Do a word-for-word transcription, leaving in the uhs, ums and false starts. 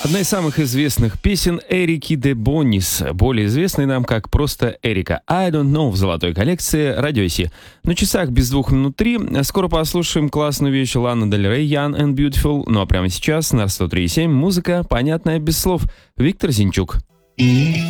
Одна из самых известных песен Эрики де Боннис, более известной нам как просто Эрика. I don't know в золотой коллекции Радио Си. На часах без двух минут три. Скоро послушаем классную вещь Ланы Дель Рей, Young and Beautiful. Ну а прямо сейчас на сто три и семь музыка, понятная без слов. Виктор Зинчук.